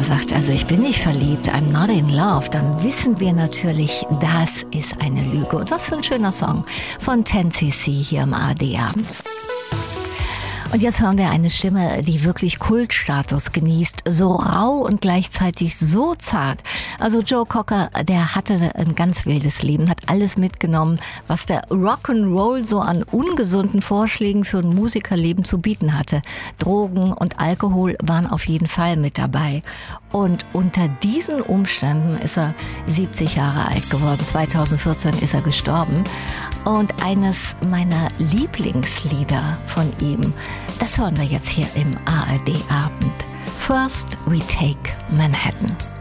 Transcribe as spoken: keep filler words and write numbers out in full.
sagt, also ich bin nicht verliebt, I'm not in love, dann wissen wir natürlich, das ist eine Lüge. Und was für ein schöner Song von zehn C C hier im A R D-Abend. Und jetzt hören wir eine Stimme, die wirklich Kultstatus genießt, so rau und gleichzeitig so zart. Also Joe Cocker, der hatte ein ganz wildes Leben, hat alles mitgenommen, was der Rock'n'Roll so an ungesunden Vorschlägen für ein Musikerleben zu bieten hatte. Drogen und Alkohol waren auf jeden Fall mit dabei. Und unter diesen Umständen ist er siebzig Jahre alt geworden. zweitausendvierzehn ist er gestorben. Und eines meiner Lieblingslieder von ihm, das hören wir jetzt hier im A R D-Abend. First We Take Manhattan.